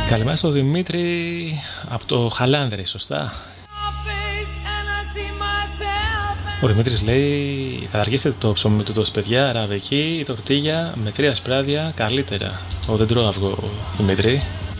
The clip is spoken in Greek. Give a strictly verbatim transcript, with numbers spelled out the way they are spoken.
Καλημέρα στο Δημήτρη από το Χαλάνδρη, σωστά. Ο Δημήτρης λέει: καταργήστε το ψωμί του, παιδιά, αραβική, τορτίγια με τρία σπράδια καλύτερα. Εγώ δεν τρώω αυγό, Δημήτρη.